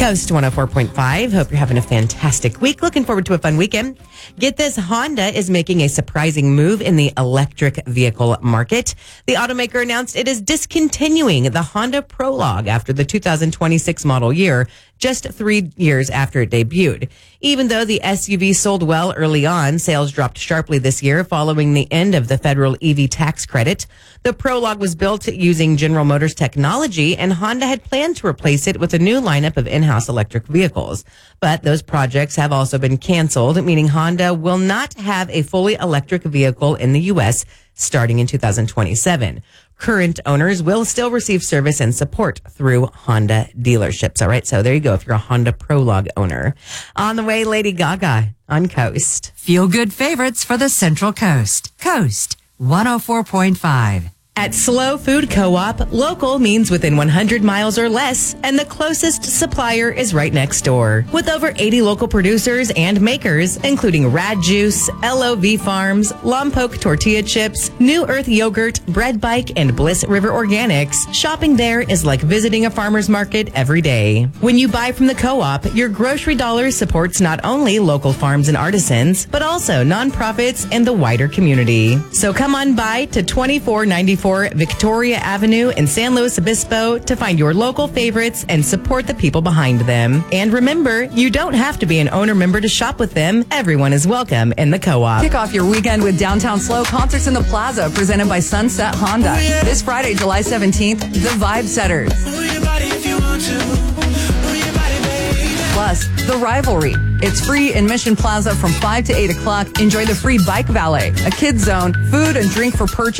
Coast 104.5. Hope you're having a fantastic week. Looking forward to a fun weekend. Get this, Honda is making a surprising move in the electric vehicle market. The automaker announced it is discontinuing the Honda Prologue after the 2026 model year, just 3 years after it debuted. Even though the SUV sold well early on, sales dropped sharply this year following the end of the federal EV tax credit. The Prologue was built using General Motors technology, and Honda had planned to replace it with a new lineup of in-house electric vehicles. But those projects have also been canceled, meaning Honda will not have a fully electric vehicle in the U.S. starting in 2027. Current owners will still receive service and support through Honda dealerships. All right, so there you go if you're a Honda Prologue owner. On the way, Lady Gaga on Coast. Feel good favorites for the Central Coast. Coast 104.5. At Slow Food Co-op, local means within 100 miles or less, and the closest supplier is right next door. With over 80 local producers and makers, including Rad Juice, LOV Farms, Lompoc Tortilla Chips, New Earth Yogurt, Bread Bike, and Bliss River Organics, shopping there is like visiting a farmer's market every day. When you buy from the co-op, your grocery dollar supports not only local farms and artisans, but also nonprofits and the wider community. So come on by to 2494 Victoria Avenue in San Luis Obispo to find your local favorites and support the people behind them. And remember, you don't have to be an owner member to shop with them. Everyone is welcome in the co-op. Kick off your weekend with Downtown Slow Concerts in the Plaza, presented by Sunset Honda. This Friday, July 17th, The Vibe Setters. Plus, The Rivalry. It's free in Mission Plaza from 5 to 8 o'clock. Enjoy the free bike valet, a kids zone, food and drink for purchase.